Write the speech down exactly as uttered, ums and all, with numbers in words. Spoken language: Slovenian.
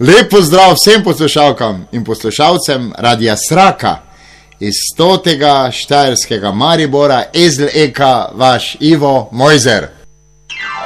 Lep pozdrav vsem poslušalkam in poslušalcem Radia Sraka iz stotega štajerskega Maribora, Ezl Eka, vaš Ivo Mojzer.